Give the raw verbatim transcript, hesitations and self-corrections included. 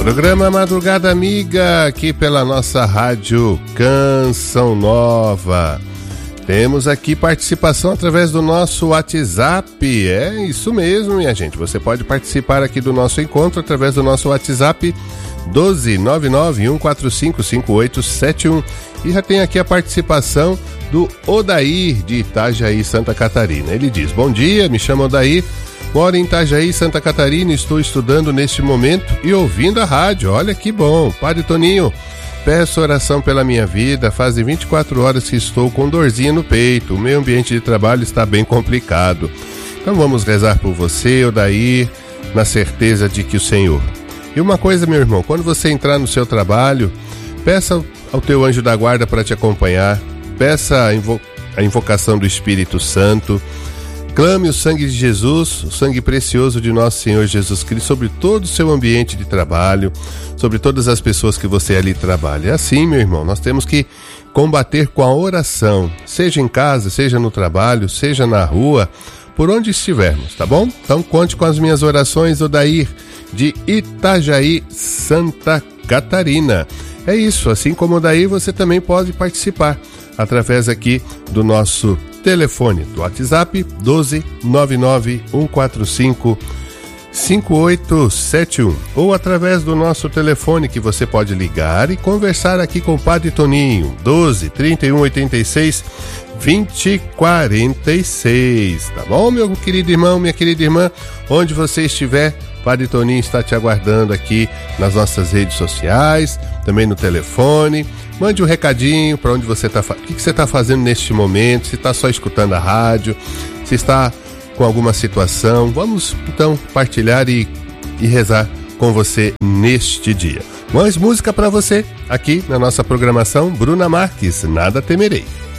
Programa Madrugada Amiga, aqui pela nossa rádio Canção Nova. Temos aqui participação através do nosso WhatsApp. É isso mesmo, minha gente. Você pode participar aqui do nosso encontro através do nosso WhatsApp doze nove nove um quatro cinco cinco oito sete um. E já tem aqui a participação do Odair, de Itajaí, Santa Catarina. Ele diz: bom dia, me chamo Odair, moro em Itajaí, Santa Catarina, estou estudando neste momento e ouvindo a rádio. Olha que bom. Padre Toninho, peço oração pela minha vida, fazem vinte e quatro horas que estou com dorzinha no peito, o meu ambiente de trabalho está bem complicado. Então vamos rezar por você, Odair, na certeza de que o Senhor... E uma coisa, meu irmão, quando você entrar no seu trabalho, peça ao teu anjo da guarda para te acompanhar, peça a, invo- a invocação do Espírito Santo, clame o sangue de Jesus, o sangue precioso de nosso Senhor Jesus Cristo sobre todo o seu ambiente de trabalho, sobre todas as pessoas que você ali trabalha. É assim, meu irmão, nós temos que combater com a oração, seja em casa, seja no trabalho, seja na rua, por onde estivermos, tá bom? Então conte com as minhas orações, Odair, de Itajaí, Santa Catarina. É isso, assim como Odair, você também pode participar através aqui do nosso telefone do WhatsApp doze nove nove um quatro cinco cinco oito sete um, ou através do nosso telefone que você pode ligar e conversar aqui com o Padre Toninho, doze trinta e um oitenta e seis vinte quarenta e seis, tá bom, meu querido irmão, minha querida irmã? Onde você estiver, Padre Toninho está te aguardando aqui nas nossas redes sociais, também no telefone. Mande um recadinho para onde você está, o que, que você está fazendo neste momento, se está só escutando a rádio, se está com alguma situação. Vamos então partilhar e, e rezar com você neste dia. Mais música para você aqui na nossa programação. Bruna Marques, Nada Temerei.